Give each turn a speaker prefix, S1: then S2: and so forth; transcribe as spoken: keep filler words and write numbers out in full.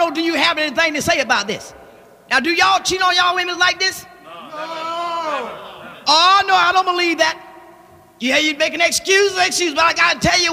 S1: Carlo, do you have anything to say about this? Now, do y'all cheat on y'all women like this?
S2: No.
S1: Oh, no, I don't believe that. You hear you making excuses, excuses, but I got to tell you